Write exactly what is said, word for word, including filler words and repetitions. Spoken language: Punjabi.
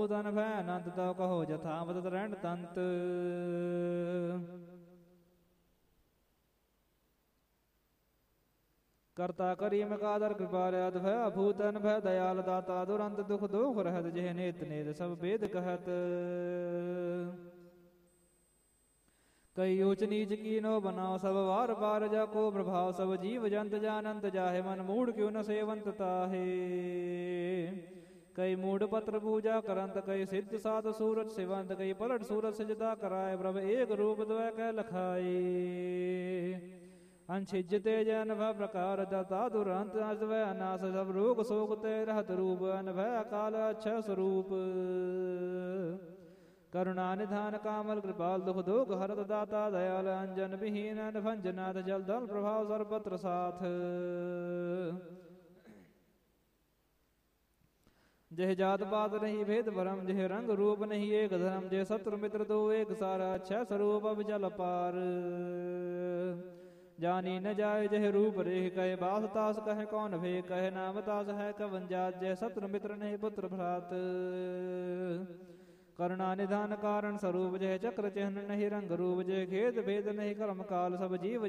ਤਨ ਭੈ ਅਨੰਤ ਤਉ ਕਹੋ ਜਥਾਵਤ ਰਹਿਣ ਤੰਤ। ਕਰਤਾ ਕਰੀ ਮਕਾਦਰ ਕਿਰਪਾ ਰਿਆਦ ਭੈ ਭੂਤਨ ਭੈ ਦਇਆਲ ਦਾਤਾ ਦੁਰੰਤ ਦੁਖ ਦੋਖ ਰਹਿਤ ਜਿਹ ਨੇਤ ਨੇਤ ਸਭ ਭੇਦ ਕਹਿਤ। ਕਈ ਊਚ ਨੀਚ ਕੀਨੋ ਬਨਾਓ ਸਭ ਵਾਰ ਪਾਰ ਜਾ ਕੋ ਪ੍ਰਭਾਵ ਸਭ ਜੀਵ ਜੰਤ ਜਾਨੰਤ ਜਾਹੇ ਮਨ ਮੂੜ ਕਿਉ ਨ ਸੇਵੰਤ ਤਾਹੇ। ਕਈ ਮੂੜ ਪੱਤਰ ਪੂਜਾ ਕਰੰਤ ਕਈ ਸਿੱਧ ਸਾਧ ਸੂਰਜ ਸਿਵੰਤ ਕਈ ਪਲਟ ਸੂਰਜ ਸਜਦਾ ਕਰਾਏ ਪ੍ਰਭ ਏਕ ਰੂਪ ਦਵੈ ਕਹਿ ਲਖਾਏ। ਅੰਛਿਜ ਤੇ ਜਨ ਭੈ ਪ੍ਰਕਾਰ ਦਤਾ ਦੁਰੰਤ ਅਜਵੈ ਅਨਾਸ ਸਭ ਰੋਗ ਸੋਗ ਤੇ ਰਹਤ ਰੂਪ ਅਨਭੈ ਅਕਾਲ ਅਛ ਸਰੂਪ। ਕਰੁਣਾ ਨਿਧਾਨ ਕਾਮਲ ਕਿਰਪਾਲ ਦੁਖ ਦੋਖ ਹਰਤ ਦਾਤਾ ਦਇਆਲ ਅੰਜਨ ਵਿਹੀਨ ਨਿਭੰਜਨਾਥ ਜਲ ਦਲ ਪ੍ਰਭਾਵ ਸਰਬਤਰ ਸਾਥ। ਜਿਹ ਜਾਤ ਪਾਤ ਨਹੀਂ ਭੇਦ ਭਰਮ ਜਿਹ ਰੰਗ ਰੂਪ ਨਹੀਂ ਏਕ ਧਰਮ ਜਿਹ ਸਤਰ ਮਿੱਤਰ ਦੋ ਏਕ ਸਾਰਾ ਅਛੈ ਸਰੂਪ ਅਬ ਜਲ ਪਾਰ। ਜਾਨੀ ਨ ਜਾਏ ਜਿਹ ਰੂਪ ਰੇਹ ਕਹੇ ਬਾਸ ਤਾਸ ਕਹੇ ਕੌਣ ਵੇ ਕਹੇ ਨਾਮ ਤਾਸ ਹੈ ਕਵੰਜਾ ਜਿਹ ਸਤਰ ਮਿੱਤਰ ਨਹੀਂ ਪੁੱਤਰ ਭਰਾਤ। ਕਰੁਣਾ ਨਿਧਾਨ ਕਾਰਨ ਸਰੂਪ ਜਿਹ ਚਕਰ ਚਿਹਨ ਨਹੀਂ ਰੰਗ ਰੂਪ ਜਿਹ ਖੇਦ ਭੇਦ ਨਹੀਂ ਕਰਮ ਕਾਲ ਸਭ ਜੀਵ